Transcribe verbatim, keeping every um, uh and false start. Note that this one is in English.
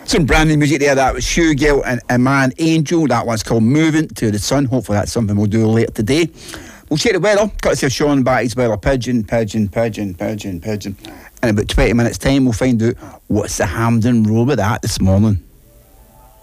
Some brand new music there. That was Hugh Gill and a Man Angel. That one's called Moving to the Sun. Hopefully that's something we'll do later today. We'll check the weather. Courtesy of Sean Batty's weather pigeon, pigeon, pigeon, pigeon, pigeon. In about twenty minutes time we'll find out what's the Hampden Road with that this morning.